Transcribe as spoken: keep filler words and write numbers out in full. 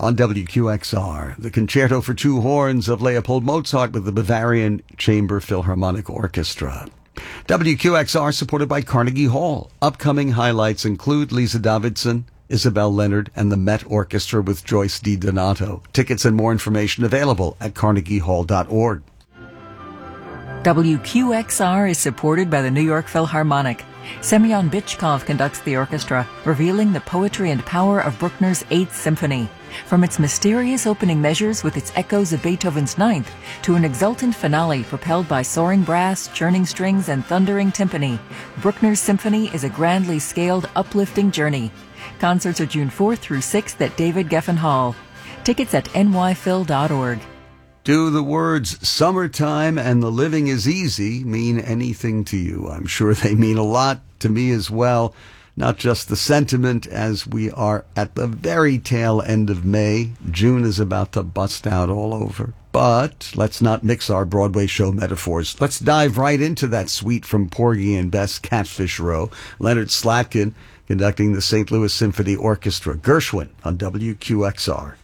On W Q X R, the Concerto for Two Horns of Leopold Mozart with the Bavarian Chamber Philharmonic Orchestra. W Q X R supported by Carnegie Hall. Upcoming highlights include Lisa Davidson, Isabel Leonard, and the Met Orchestra with Joyce DiDonato. Tickets and more information available at carnegie hall dot org. W Q X R is supported by the New York Philharmonic. Semyon Bychkov conducts the orchestra, revealing the poetry and power of Bruckner's Eighth Symphony. From its mysterious opening measures with its echoes of Beethoven's Ninth to an exultant finale propelled by soaring brass, churning strings, and thundering timpani, Bruckner's symphony is a grandly scaled, uplifting journey. Concerts are June fourth through sixth at David Geffen Hall. Tickets at n y phil dot org. Do the words summertime and the living is easy mean anything to you? I'm sure they mean a lot to me as well. Not just the sentiment, as we are at the very tail end of May. June is about to bust out all over. But let's not mix our Broadway show metaphors. Let's dive right into that suite from Porgy and Bess, Catfish Row. Leonard Slatkin conducting the Saint Louis Symphony Orchestra. Gershwin on W Q X R.